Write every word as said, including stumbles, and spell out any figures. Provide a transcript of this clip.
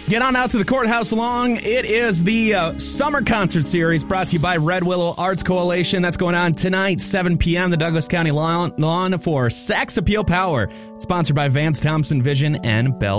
Get on out to the courthouse lawn. It is the uh, summer concert series brought to you by Red Willow Arts Coalition. That's going on tonight, seven p.m. The Douglas County lawn, lawn for Sax Appeal Power. Sponsored by Vance Thompson Vision and Bell.